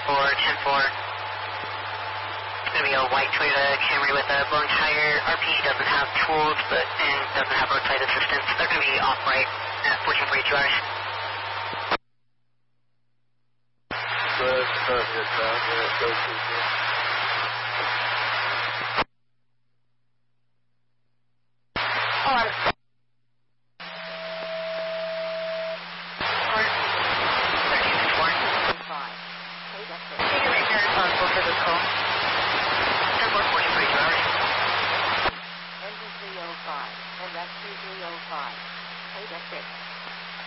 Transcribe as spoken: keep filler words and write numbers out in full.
four, ten four. It's going to be a white Toyota Camry with a blown tire. R P doesn't have tools, but and doesn't have roadside assistance. They're going to be off-right at fourteen forty-two hours. Good, start your time, yeah, go to